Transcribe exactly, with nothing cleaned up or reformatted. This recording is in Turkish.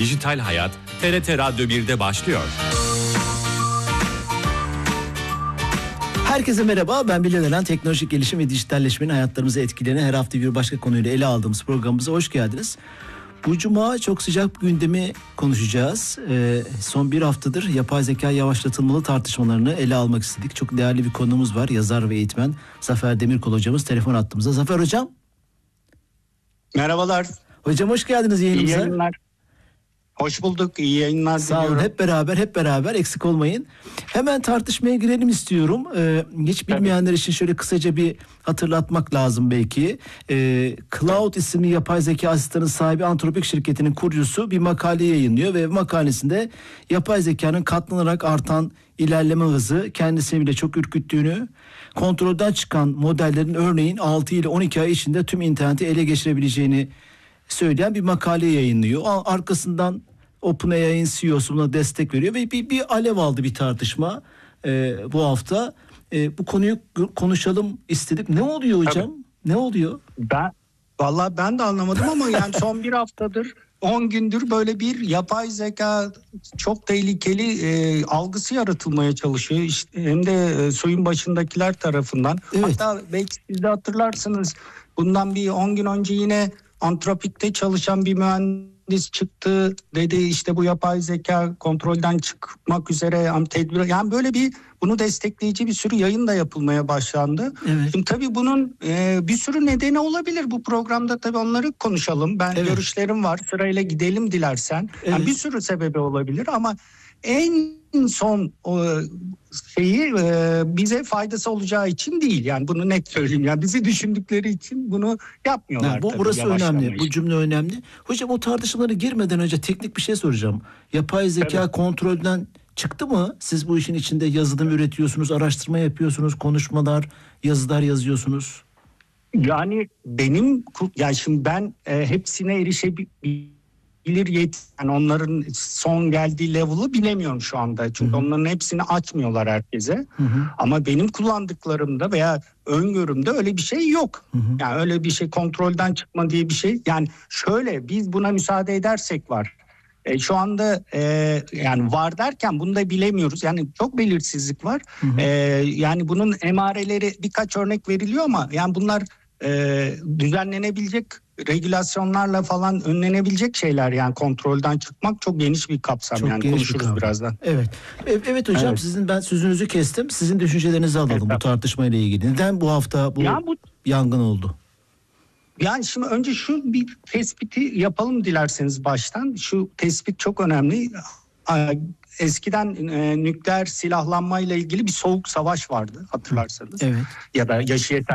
Dijital Hayat T R T Radyo bir'de başlıyor. Herkese merhaba, ben Bilal Eren. Teknolojik gelişim ve dijitalleşmenin hayatlarımızı etkilerini her hafta bir başka konuyla ele aldığımız programımıza hoş geldiniz. Bu cuma çok sıcak bir gündemi konuşacağız. Ee, son bir haftadır yapay zeka yavaşlatılmalı tartışmalarını ele almak istedik. Çok değerli bir konuğumuz var, yazar ve eğitmen Zafer Demirkol hocamız telefon attığımızda. Zafer hocam. Merhabalar. Hocam hoş geldiniz yayınımıza. İyi yayınlar. Hoş bulduk. İyi yayınlar Sağ olun. diliyorum. Hep beraber, hep beraber eksik olmayın. Hemen tartışmaya girelim istiyorum. Ee, hiç bilmeyenler için şöyle kısaca bir hatırlatmak lazım belki. Ee, Cloud isimli yapay zeka asistanı sahibi Anthropic şirketinin kurucusu bir makale yayınlıyor ve makalesinde yapay zekanın katlanarak artan ilerleme hızı kendisini bile çok ürküttüğünü, kontrolden çıkan modellerin örneğin altı ile on iki ay içinde tüm interneti ele geçirebileceğini söyleyen bir makale yayınlıyor. Arkasından OpenAI'nin C E O'su buna destek veriyor ve bir, bir alev aldı bir tartışma e, bu hafta. E, bu konuyu konuşalım istedik. Ne oluyor hocam? Tabii. Ne oluyor? Ben vallahi ben de anlamadım ama yani son bir haftadır on gündür böyle bir yapay zeka çok tehlikeli e, algısı yaratılmaya çalışıyor. İşte, hem de e, suyun başındakiler tarafından. Evet. Hatta belki siz de hatırlarsınız, bundan bir on gün önce yine Anthropic'te çalışan bir mühendis çıktı, dedi işte bu yapay zeka kontrolden çıkmak üzere, yani tedbir, yani böyle bir bunu destekleyici bir sürü yayın da yapılmaya başlandı. Evet. Şimdi tabii bunun e, bir sürü nedeni olabilir. Bu programda tabii onları konuşalım. Ben Evet. görüşlerim var. Sırayla gidelim dilersen. Evet. Yani bir sürü sebebi olabilir ama en son o şeyi e, bize faydası olacağı için değil. Yani bunu net söyleyeyim. Yani bizi düşündükleri için bunu yapmıyorlar. Yani bu tabii, burası yavaşlamayı. önemli. Bu cümle önemli. Hocam o tartışmalara girmeden önce teknik bir şey soracağım. Yapay zeka Tabii. kontrolden çıktı mı? Siz bu işin içinde yazılım üretiyorsunuz, araştırma yapıyorsunuz, konuşmalar, yazılar yazıyorsunuz. Yani benim yani şimdi ben e, hepsine erişebilir yet yani onların son geldiği level'ı bilemiyorum şu anda. Çünkü Hı hı. onların hepsini açmıyorlar herkese. Hı hı. Ama benim kullandıklarımda veya öngörümde öyle bir şey yok. Hı hı. Yani öyle bir şey, kontrolden çıkma diye bir şey. Yani şöyle, biz buna müsaade edersek var. E, şu anda e, yani var derken bunu da bilemiyoruz. Yani çok belirsizlik var. Hı hı. E, yani bunun emareleri, birkaç örnek veriliyor ama yani bunlar e, düzenlenebilecek regülasyonlarla falan önlenebilecek şeyler. Yani kontrolden çıkmak çok geniş bir kapsam. Çok yani geniş bir konuşuruz kavram. birazdan. Evet. E- Evet hocam, Evet. sizin ben sözünüzü kestim. Sizin düşüncelerinizi alalım Evet, bu tabii. tartışmayla ilgili. Neden bu hafta bu Ya bu yangın oldu? Yani şimdi önce şu bir tespiti yapalım dilerseniz baştan. Şu tespit çok önemli. Eskiden e, nükleer silahlanmayla ilgili bir soğuk savaş vardı, hatırlarsanız. Evet. Ya da yaşayeten